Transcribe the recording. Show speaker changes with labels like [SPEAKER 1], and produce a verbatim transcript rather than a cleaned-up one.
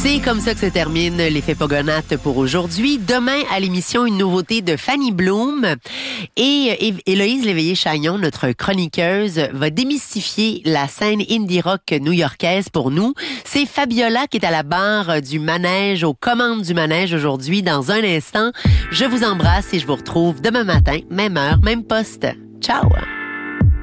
[SPEAKER 1] C'est comme ça que se termine l'effet Pogonatte pour aujourd'hui. Demain, à l'émission, une nouveauté de Fanny Bloom. Et Héloïse Léveillé-Chagnon, notre chroniqueuse, va démystifier la scène indie rock new-yorkaise pour nous. C'est Fabiola qui est à la barre du manège, aux commandes du manège aujourd'hui. Dans un instant, je vous embrasse et je vous retrouve demain matin, même heure, même poste. Ciao!